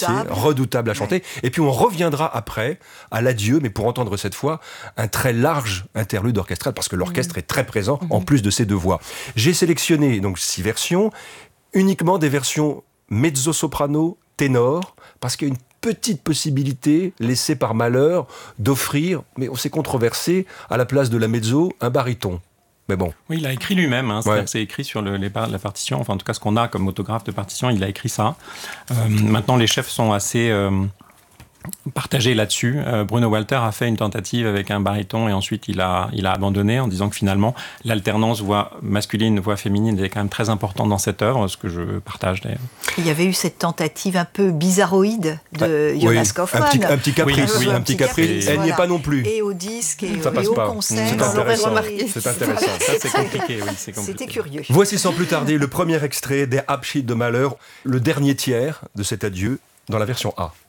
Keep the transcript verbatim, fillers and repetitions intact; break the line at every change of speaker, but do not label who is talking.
entier, redoutable à chanter. Ouais. Et puis on reviendra après à l'adieu, mais pour entendre cette fois un très large interlude orchestral, parce que l'orchestre mmh. est très présent, mmh. en plus de ces deux voix. J'ai sélectionné donc six versions, uniquement des versions mezzo-soprano, ténor, parce qu'il y a une petite possibilité, laissée par Mahler, d'offrir, mais on s'est controversé, à la place de la mezzo, un baryton. Mais bon.
Oui, il a écrit lui-même, hein, c'est-à-dire ouais. que c'est écrit sur le, les par- la partition, enfin en tout cas ce qu'on a comme autographe de partition, il a écrit ça. Euh, maintenant les chefs sont assez euh, partagés là-dessus. Euh, Bruno Walter a fait une tentative avec un baryton et ensuite il a, il a abandonné en disant que finalement l'alternance voix masculine, voix féminine est quand même très importante dans cette œuvre, ce que je partage d'ailleurs.
Il y avait eu cette tentative un peu bizarroïde de ah, Jonas
oui,
Kaufmann.
Un petit, un petit caprice,
oui,
oui, un, un petit caprice. caprice. Elle voilà. n'y est pas non plus.
Et au disque, et,
ça
et au
pas.
concert.
C'est intéressant.
Remarqué.
C'est intéressant.
Ça, c'est compliqué, oui, c'est compliqué.
C'était curieux.
Voici sans plus tarder le premier extrait des Abschied de Mahler, le dernier tiers de cet adieu dans la version A.